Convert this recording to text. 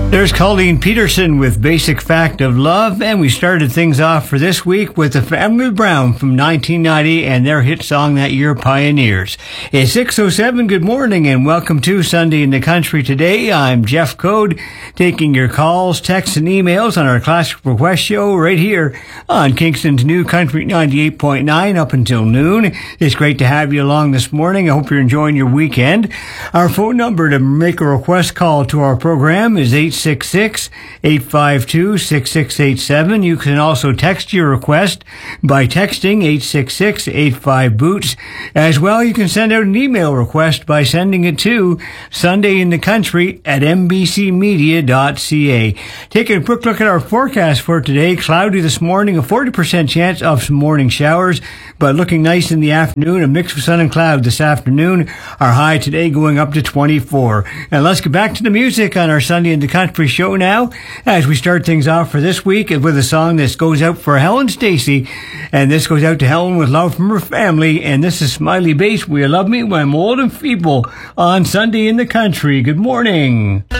There's Colleen Peterson with Basic Fact of Love, and we started things off for this week with the Family Brown from 1990 and their hit song that year, Pioneers. It's 6:07. Good morning and welcome to Sunday in the Country today. I'm Jeff Code, taking your calls, texts, and emails on our Classic Request show right here on Kingston's New Country 98.9 up until noon. It's great to have you along this morning. I hope you're enjoying your weekend. Our phone number to make a request call to our program is 866-852-6687. You can also text your request by texting 866-85-BOOTS. As well, you can send out an email request by sending it to sundayinthecountry@mbcmedia.ca. Taking a quick look at our forecast for today. Cloudy this morning, a 40% chance of some morning showers, but looking nice in the afternoon. A mix of sun and cloud this afternoon. Our high today going up to 24. And let's get back to the music on our Sunday in the Country show now, as we start things off for this week with a song that goes out for Helen Stacy, and this goes out to Helen with love from her family, and this is Smiley Bass, Will You Love Me When I'm Old and Feeble, on Sunday in the Country. Good morning.